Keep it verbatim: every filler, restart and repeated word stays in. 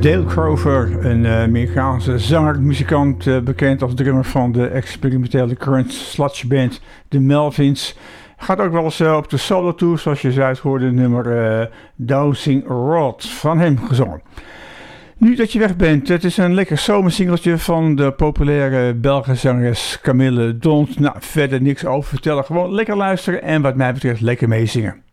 Dale Crover, een uh, Amerikaanse zanger, muzikant, uh, bekend als drummer van de experimentele current sludge band The Melvins. Gaat ook wel eens uh, op de solo toe, zoals je zojuist hoorde, nummer uh, Dowsing Rod van hem gezongen. Nu dat je weg bent, het is een lekker zomersingeltje van de populaire Belgische zangeres Camille Dont. Nou, verder niks over vertellen, gewoon lekker luisteren en wat mij betreft lekker meezingen.